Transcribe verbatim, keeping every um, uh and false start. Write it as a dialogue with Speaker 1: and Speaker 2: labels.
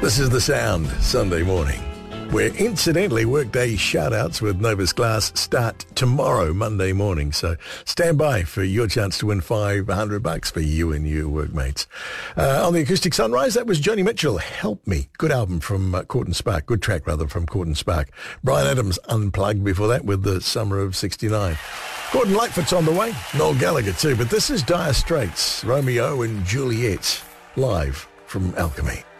Speaker 1: This is The Sound, Sunday morning, where incidentally workday shout-outs with Novus Glass start tomorrow, Monday morning. So stand by for your chance to win five hundred bucks for you and your workmates. Uh, on the Acoustic Sunrise, that was Joni Mitchell, Help Me. Good album from uh, Court and Spark. Good track, rather, from Court and Spark. Bryan Adams, Unplugged before that with the Summer of sixty-nine. Gordon Lightfoot's on the way. Noel Gallagher too. But this is Dire Straits, Romeo and Juliet, live from Alchemy.